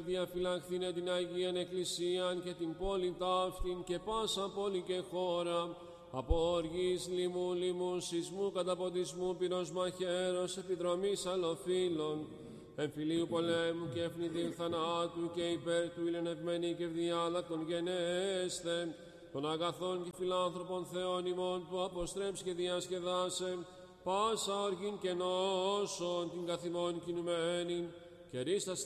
διαφυλαχθήνε την Αγίαν Εκκλησίαν και την πόλη ταύτην και πάσα πόλη και χώρα, από οργής, λοιμού, σεισμού, καταποντισμού, πυρός μαχαίρος, επιδρομής αλλοφύλων, εμφυλίου πολέμου και ευνηδίου θανάτου και υπέρ του ηλενευμένη και ευδιάλακτον γενέστε, των αγαθών και φιλάνθρωπων Θεών ημών που αποστρέψει και διασκεδάσε, πάσα οργήν και νόσον την καθημών κινουμένην, και ρίστας